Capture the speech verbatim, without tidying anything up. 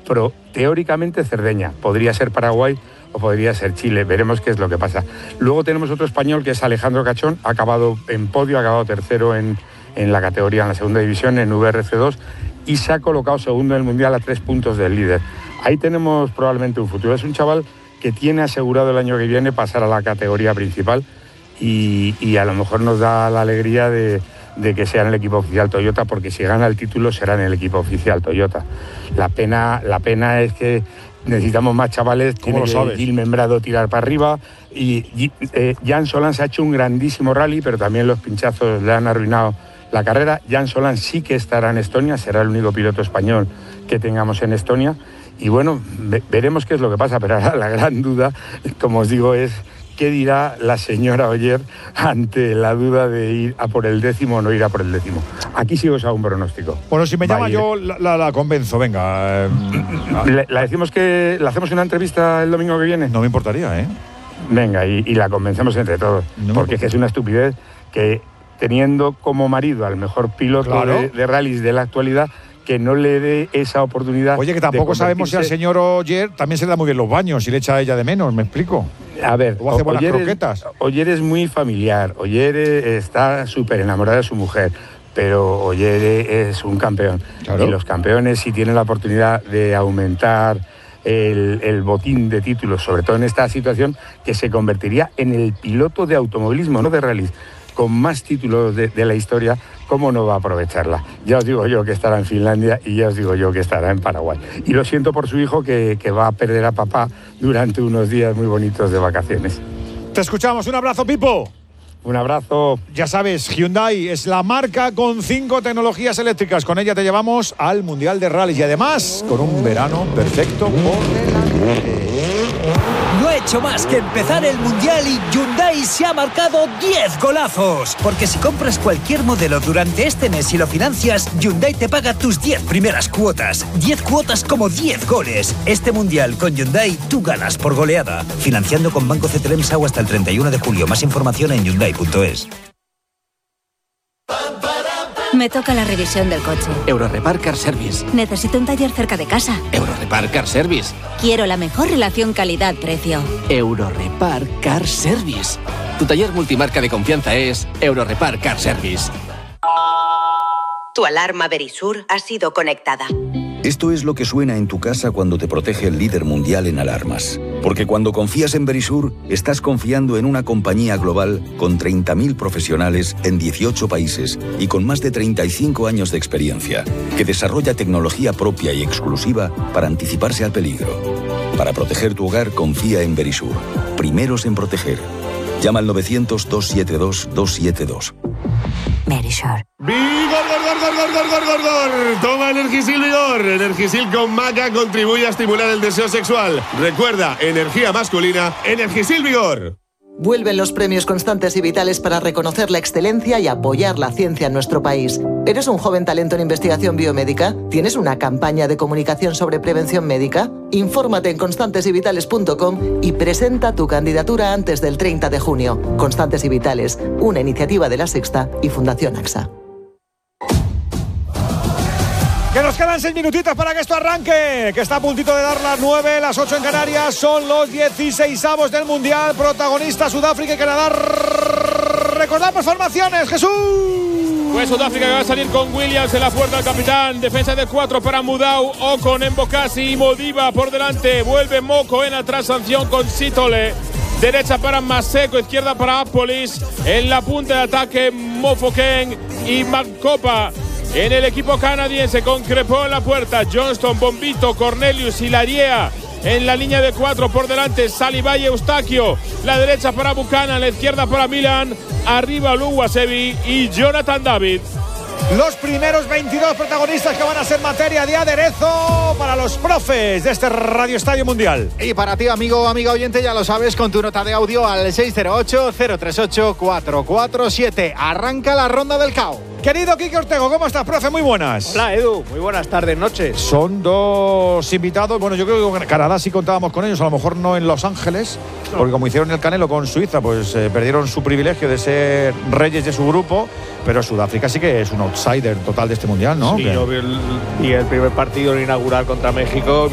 pero teóricamente Cerdeña. Podría ser Paraguay o podría ser Chile. Veremos qué es lo que pasa. Luego tenemos otro español que es Alejandro Cachón. Ha acabado en podio, ha acabado tercero en, en la categoría, en la segunda división, en V R C dos, y se ha colocado segundo en el Mundial a tres puntos del líder. Ahí tenemos probablemente un futuro. Es un chaval que tiene asegurado el año que viene pasar a la categoría principal y, y a lo mejor nos da la alegría de, de que sea en el equipo oficial Toyota, porque si gana el título será en el equipo oficial Toyota. La pena, la pena es que necesitamos más chavales. ¿Cómo lo sabes? Gil Membrado tirar para arriba y eh, Jan Solán se ha hecho un grandísimo rally, pero también los pinchazos le han arruinado la carrera. Jan Solán sí que estará en Estonia, será el único piloto español que tengamos en Estonia. Y bueno, ve- veremos qué es lo que pasa, pero ahora la gran duda, como os digo, es qué dirá la señora Ogier ante la duda de ir a por el décimo o no ir a por el décimo. Aquí sí os hago un pronóstico. Bueno, si me llama Vaya. yo la, la, la convenzo, venga. Eh, ¿Le, la decimos que le hacemos una entrevista el domingo que viene? no me importaría, ¿eh? Venga, y, y la convencemos entre todos, No, porque es que es una estupidez que teniendo como marido al mejor piloto Claro. de, de rallies de la actualidad, que no le dé esa oportunidad. Oye, que tampoco de sabemos si al convertirse- señor Ogier también se le da muy bien los baños y le echa a ella de menos, ¿me explico? A ver, O hace buenas Ogier es- croquetas. Ogier es muy familiar, Ogier está súper enamorada de su mujer, pero Ogier es un campeón. Claro. Y los campeones, si tienen la oportunidad de aumentar el, el botín de títulos, sobre todo en esta situación, que se convertiría en el piloto de automovilismo, no de rallies, con más títulos de, de la historia, ¿cómo no va a aprovecharla? Ya os digo yo que estará en Finlandia y ya os digo yo que estará en Paraguay. Y lo siento por su hijo que, que va a perder a papá durante unos días muy bonitos de vacaciones. Te escuchamos, un abrazo, Pipo. Un abrazo. Ya sabes, Hyundai es la marca con cinco tecnologías eléctricas. Con ella te llevamos al Mundial de Rallys y además con un verano perfecto por delante. No ha hecho más que empezar el Mundial y Hyundai se ha marcado diez golazos. Porque si compras cualquier modelo durante este mes y lo financias, Hyundai te paga tus diez primeras cuotas. diez cuotas como diez goles. Este Mundial con Hyundai tú ganas por goleada. Financiando con Banco C T L M S A U hasta el treinta y uno de julio. Más información en hyundai punto es. Me toca la revisión del coche. Eurorepar Car Service. Necesito un taller cerca de casa. Eurorepar Car Service. Quiero la mejor relación calidad-precio. Eurorepar Car Service. Tu taller multimarca de confianza es Eurorepar Car Service. Tu alarma Verisur ha sido conectada. Esto es lo que suena en tu casa cuando te protege el líder mundial en alarmas. Porque cuando confías en Verisur, estás confiando en una compañía global con treinta mil profesionales en dieciocho países y con más de treinta y cinco años de experiencia, que desarrolla tecnología propia y exclusiva para anticiparse al peligro. Para proteger tu hogar, confía en Verisur. Primeros en proteger. Llama al novecientos, doscientos setenta y dos, doscientos setenta y dos. Verisur. ¡Vigor, gor, gor, gor, gor, gor, gor, gor! Toma Energisil Vigor. Energisil con maca contribuye a estimular el deseo sexual. Recuerda, energía masculina, Energisil Vigor. Vuelven los premios Constantes y Vitales para reconocer la excelencia y apoyar la ciencia en nuestro país. ¿Eres un joven talento en investigación biomédica? ¿Tienes una campaña de comunicación sobre prevención médica? Infórmate en constantes y vitales punto com y presenta tu candidatura antes del treinta de junio. Constantes y Vitales, una iniciativa de La Sexta y Fundación AXA. Que nos quedan seis minutitos para que esto arranque, que está a puntito de dar las nueve, las ocho en Canarias, son los dieciseisavos del Mundial, protagonista Sudáfrica y Canadá. Recordamos formaciones, Jesús. Pues Sudáfrica que va a salir con Williams en la puerta del capitán, defensa de cuatro para Mudau, Ocon en Bokasi y Modiba por delante, vuelve Moko en la transanción con Sitole. Derecha para Maseko, izquierda para Apolis, en la punta de ataque Mofoken y Mancopa. En el equipo canadiense con Crepó en la puerta, Johnston, Bombito, Cornelius y Lariea. En la línea de cuatro por delante, Saliba y Eustaquio. La derecha para Buchanan, la izquierda para Milan. Arriba Luwasevi y Jonathan David. Los primeros veintidós protagonistas que van a ser materia de aderezo para los profes de este Radio Estadio Mundial. Y para ti, amigo o amiga oyente, ya lo sabes, con tu nota de audio al seis cero ocho, cero tres ocho, cuatro cuatro siete. Arranca la ronda del caos. Querido Quique Ortego, ¿cómo estás, profe? Muy buenas. Hola, Edu. Muy buenas tardes, noches. Son dos invitados. Bueno, yo creo que Canadá sí contábamos con ellos, a lo mejor no en Los Ángeles, porque como hicieron el Canelo con Suiza, pues eh, perdieron su privilegio de ser reyes de su grupo, pero Sudáfrica sí que es un outsider total de este Mundial, ¿no? Sí, yo vi el, y el primer partido inaugural contra México.